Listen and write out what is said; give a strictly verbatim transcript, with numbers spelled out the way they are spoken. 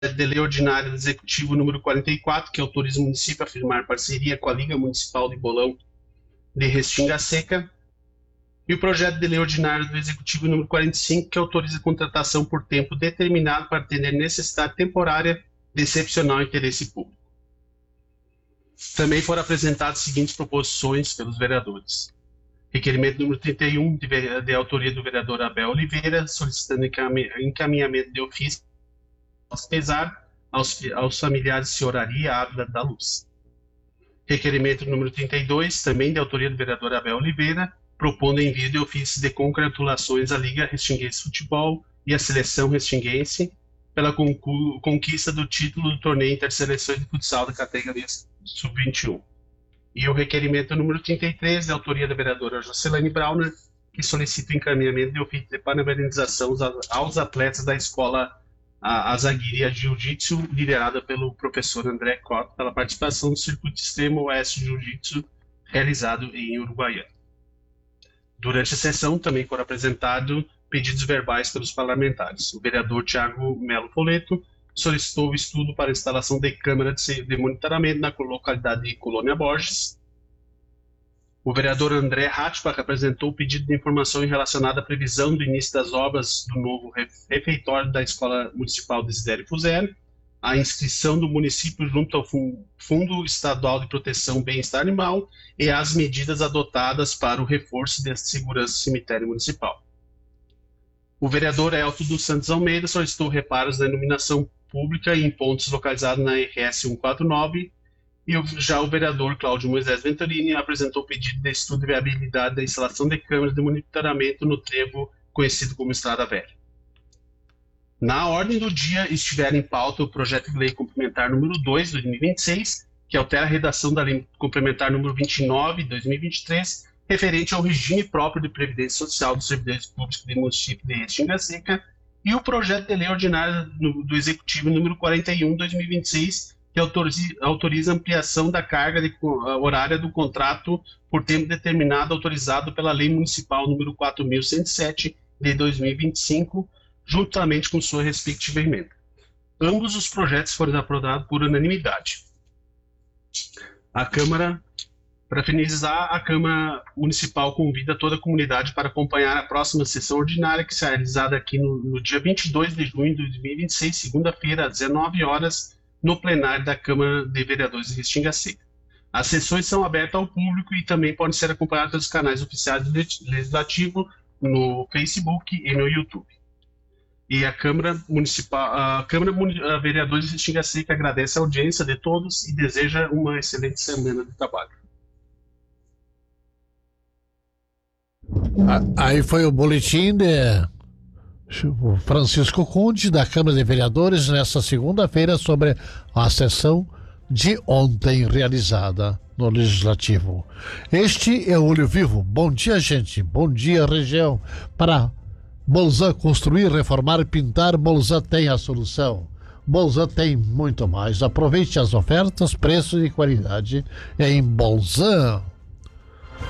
de lei ordinária do Executivo número quarenta e quatro, que autoriza o município a firmar parceria com a Liga Municipal de Bolão de Restinga Seca, e o projeto de lei ordinário do Executivo número quarenta e cinco, que autoriza a contratação por tempo determinado para atender necessidade temporária de excepcional interesse público. Também foram apresentadas as seguintes proposições pelos vereadores. Requerimento número trinta e um, de, de autoria do vereador Abel Oliveira, solicitando encaminhamento de ofício pesar aos, aos familiares de Senhoraria Ávila da Luz. Requerimento número trinta e dois, também de autoria do vereador Abel Oliveira, propondo envio de ofícios de congratulações à Liga Restinguense Futebol e à Seleção Restinguense pela conquista do título do torneio Interseleções de Futsal da categoria sub vinte e um. E o requerimento número trinta e três, de autoria da vereadora Jocelane Brauner, que solicita o encaminhamento de ofício de parabenização aos atletas da escola a, a Zaguiri a Jiu-Jitsu, liderada pelo professor André Cotto, pela participação no Circuito Extremo Oeste Jiu-Jitsu, realizado em Uruguaiana. Durante a sessão, também foram apresentados pedidos verbais pelos parlamentares. O vereador Tiago Melo Poleto solicitou o estudo para a instalação de câmara de monitoramento na localidade de Colônia Borges. O vereador André Hatchbach apresentou o pedido de informação relacionada à previsão do início das obras do novo refeitório da Escola Municipal Desidério Fuseli, a inscrição do município junto ao Fundo Estadual de Proteção ao Bem-Estar Animal e as medidas adotadas para o reforço da segurança do cemitério municipal. O vereador Elton dos Santos Almeida solicitou reparos na iluminação pública em pontos localizados na R S cento e quarenta e nove, e já o vereador Cláudio Moisés Venturini apresentou pedido de estudo de viabilidade da instalação de câmeras de monitoramento no trevo conhecido como Estrada Velha. Na ordem do dia estiver em pauta o projeto de lei complementar número dois de dois mil e vinte e seis, que altera a redação da lei complementar número vinte e nove de dois mil e vinte e três, referente ao regime próprio de previdência social dos servidores públicos do município de Restinga Seca, e o projeto de lei ordinária do Executivo número quarenta e um de dois mil e vinte e seis, que autoriza, autoriza a ampliação da carga de, horária do contrato por tempo determinado autorizado pela Lei Municipal número quatro mil cento e sete de dois mil e vinte e cinco, juntamente com sua respectiva emenda. Ambos os projetos foram aprovados por unanimidade. A Câmara, para finalizar, a Câmara Municipal convida toda a comunidade para acompanhar a próxima sessão ordinária, que será realizada aqui no, no dia vinte e dois de junho de dois mil e vinte e seis, segunda-feira, às dezenove horas, no plenário da Câmara de Vereadores de Restinga Seca. As sessões são abertas ao público e também podem ser acompanhadas pelos canais oficiais do Legislativo no Facebook e no YouTube. E a Câmara Municipal, a Câmara a Vereadores de Restinga Seca agradece a audiência de todos e deseja uma excelente semana de trabalho. Aí foi o boletim de Francisco Conde, da Câmara de Vereadores, nesta segunda-feira, sobre a sessão de ontem realizada no Legislativo. Este é o Olho Vivo. Bom dia, gente. Bom dia, região. Para Bolzan construir, reformar, pintar, Bolzan tem a solução. Bolzan tem muito mais. Aproveite as ofertas, preço e qualidade em Bolzan.